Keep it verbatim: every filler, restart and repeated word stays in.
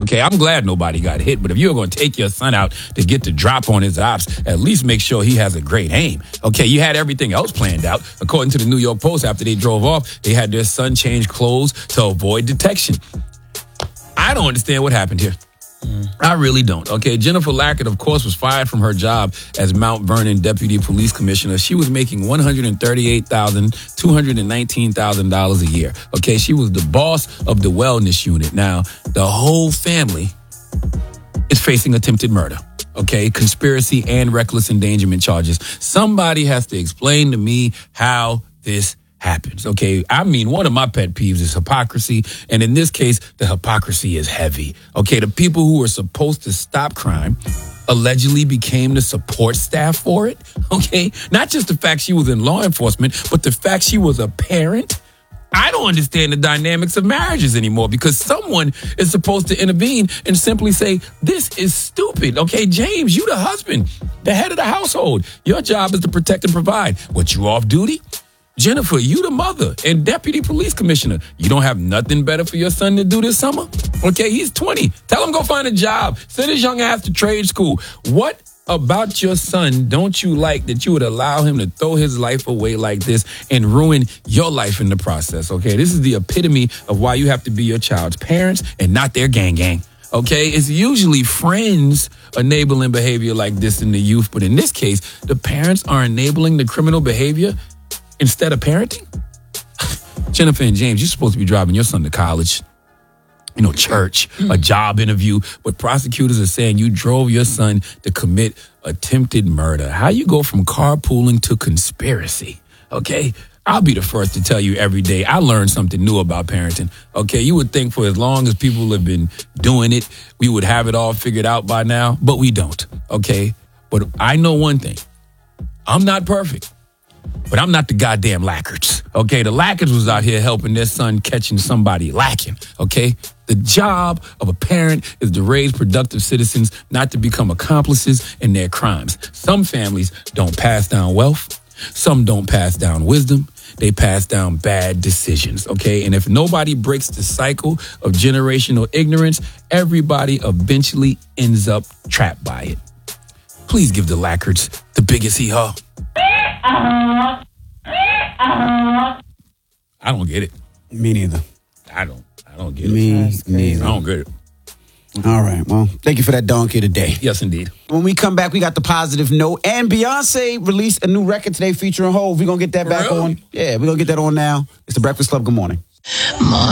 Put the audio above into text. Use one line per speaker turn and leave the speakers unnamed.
Okay, I'm glad nobody got hit, but if you're going to take your son out to get the drop on his ops, at least make sure he has a great aim. Okay, you had everything else planned out. According to the New York Post, after they drove off, they had their son change clothes to avoid detection. I don't understand what happened here. Mm. I really don't. Okay, Jennifer Lackett, of course, was fired from her job as Mount Vernon Deputy Police Commissioner. She was making one hundred thirty-eight thousand two hundred nineteen dollars a year. Okay, she was the boss of the wellness unit. Now, the whole family is facing attempted murder. Okay, conspiracy and reckless endangerment charges. Somebody has to explain to me how this happens. Okay, I mean, one of my pet peeves is hypocrisy, and in this case, the hypocrisy is heavy. Okay, the people who were supposed to stop crime allegedly became the support staff for it. Okay, not just the fact she was in law enforcement, but the fact she was a parent. I don't understand the dynamics of marriages anymore, because someone is supposed to intervene and simply say, this is stupid. Okay, James, you the husband, the head of the household. Your job is to protect and provide. What, you off duty? Jennifer, you the mother and deputy police commissioner. You don't have nothing better for your son to do this summer? Okay, he's twenty. Tell him go find a job. Send his young ass to trade school. What about your son don't you like that you would allow him to throw his life away like this and ruin your life in the process? Okay, this is the epitome of why you have to be your child's parents and not their gang gang. Okay, it's usually friends enabling behavior like this in the youth, but in this case, the parents are enabling the criminal behavior instead of parenting. Jennifer and James, you're supposed to be driving your son to college, you know, church, a job interview, but prosecutors are saying you drove your son to commit attempted murder. How you go from carpooling to conspiracy? Okay, I'll be the first to tell you every day I learned something new about parenting. Okay, you would think for as long as people have been doing it, we would have it all figured out by now, but we don't. Okay, but I know one thing. I'm not perfect. But I'm not the goddamn Lackards, okay? The Lackards was out here helping their son catching somebody lacking, okay? The job of a parent is to raise productive citizens, not to become accomplices in their crimes. Some families don't pass down wealth. Some don't pass down wisdom. They pass down bad decisions, okay? And if nobody breaks the cycle of generational ignorance, everybody eventually ends up trapped by it. Please give the Lackards the biggest hee-haw. I don't get it.
Me neither.
I don't. I don't get
Me
it.
neither.
I don't get it.
All right. Well, thank you for that donkey today.
Yes, indeed.
When we come back, we got the positive note. And Beyonce released a new record today featuring Hov. We're going to get that back
Really?
on. Yeah, we're going to get that on now. It's the Breakfast Club. Good morning.